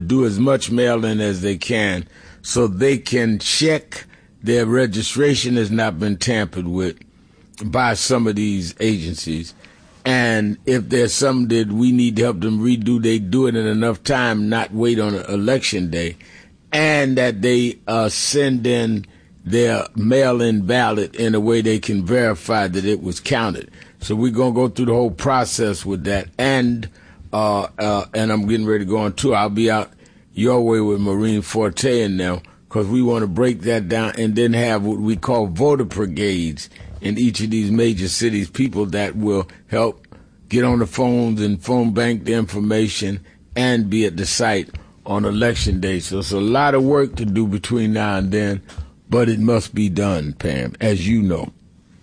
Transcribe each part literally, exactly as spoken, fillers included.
do as much mail-in as they can so they can check their registration has not been tampered with by some of these agencies. And if there's something that we need to help them redo, they do it in enough time, not wait on election day. And that they uh, send in their mail-in ballot in a way they can verify that it was counted. So we're going to go through the whole process with that. And uh, uh, and I'm getting ready to go on tour. I'll be out your way with Maureen Forte in now, because we want to break that down and then have what we call voter brigades in each of these major cities, people that will help get on the phones and phone bank the information and be at the site on election day. So it's a lot of work to do between now and then, but it must be done, Pam, as you know.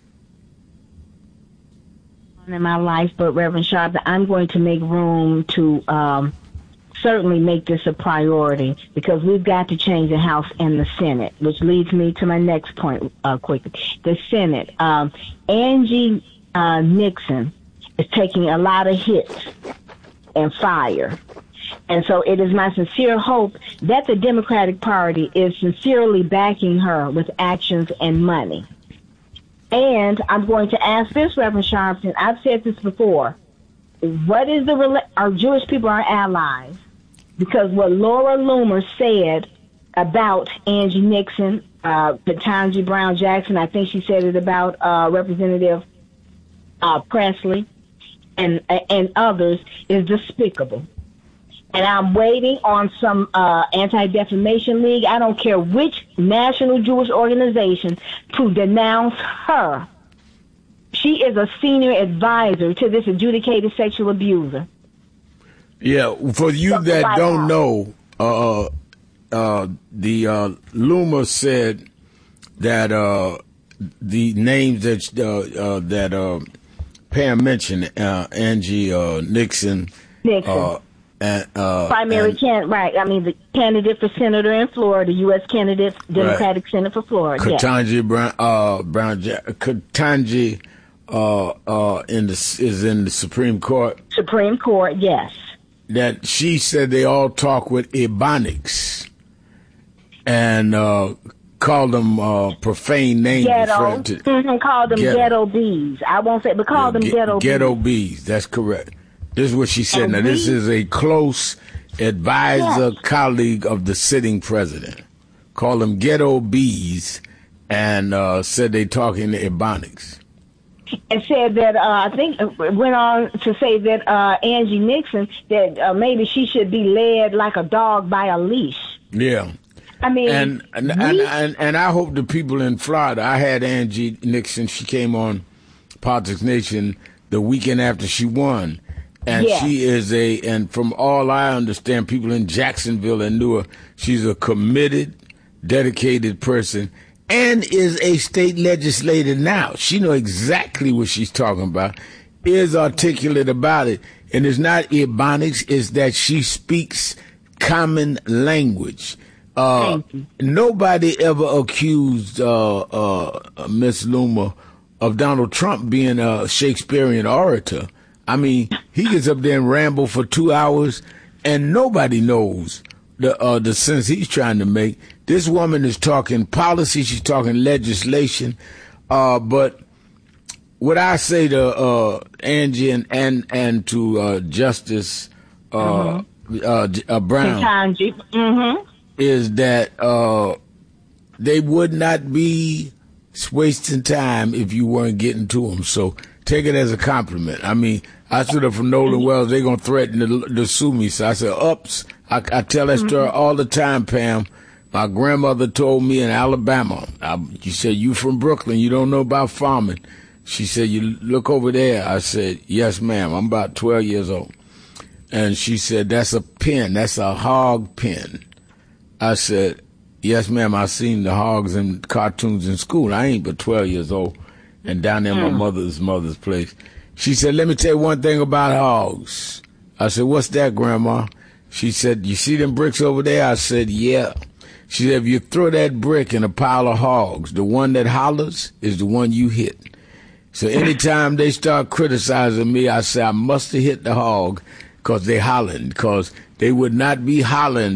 In my life, but Reverend Sharp, I'm going to make room to um, certainly make this a priority, because we've got to change the House and the Senate, which leads me to my next point uh, quickly. The Senate. Um, Angie uh, Nixon is taking a lot of hits and fire. And so it is my sincere hope that the Democratic Party is sincerely backing her with actions and money. And I'm going to ask this, Reverend Sharpton. I've said this before. What is the our Jewish people are allies? Because what Laura Loomer said about Angie Nixon, uh, Ketanji Brown Jackson, I think she said it about uh, Representative uh, Presley and and others, is despicable. And I'm waiting on some uh, anti-defamation league, I don't care which national Jewish organization, to denounce her. She is a senior advisor to this adjudicated sexual abuser. Yeah, for you so that don't out. know, uh, uh, the uh, Loomer said that uh, the names that uh, uh, that uh, Pam mentioned, uh, Angie uh, Nixon, Nixon. Uh, And, uh, primary and, candidate, right? I mean, the candidate for senator in Florida, U S candidate, Democratic right. Senator for Florida. Ketanji yes. Brown, uh, Brown, Ketanji, uh, uh, in the is in the Supreme Court. Supreme Court, yes. That she said they all talk with Ebonics and uh, called them uh, profane names. Ghetto. To, mm-hmm, called them ghetto. ghetto bees. I won't say, but call yeah, them ge- ghetto. Ghetto bees. bees. That's correct. This is what she said. And now, we, this is a close advisor, yes. colleague of the sitting president. Call them ghetto bees, and uh, said they talking to Ebonics. And said that, uh, I think, went on to say that uh, Angie Nixon, that uh, maybe she should be led like a dog by a leash. Yeah. I mean, and and, and and and I hope the people in Florida. I had Angie Nixon. She came on Politics Nation the weekend after she won. And yeah. she is a, and from all I understand, people in Jacksonville and knew her, she's a committed, dedicated person and is a state legislator now. She knows exactly what she's talking about, is articulate about it. And it's not Ebonics, it's that she speaks common language. Uh, nobody ever accused uh, uh, Miss Loomer of Donald Trump being a Shakespearean orator. I mean, he gets up there and ramble for two hours, and nobody knows the uh, the sense he's trying to make. This woman is talking policy, she's talking legislation, uh, but what I say to uh, Angie and and, and to uh, Justice uh, mm-hmm. uh, uh, Brown mm-hmm. is that uh, they would not be wasting time if you weren't getting to them. So take it as a compliment. I mean, I stood up for Nolan Wells. They're going to threaten to, to sue me. So I said, ups. I, I tell that story all the time, Pam. My grandmother told me in Alabama, I, she said, you from Brooklyn, you don't know about farming. She said, you look over there. I said, yes, ma'am. I'm about twelve years old. And she said, that's a pen. That's a hog pen. I said, yes, ma'am. I seen the hogs in cartoons in school. I ain't but twelve years old. And down there, my mother's mother's place. She said, let me tell you one thing about hogs. I said, what's that, Grandma? She said, you see them bricks over there? I said, yeah. She said, if you throw that brick in a pile of hogs, the one that hollers is the one you hit. So anytime they start criticizing me, I say, I must have hit the hog because they hollering, because they would not be hollering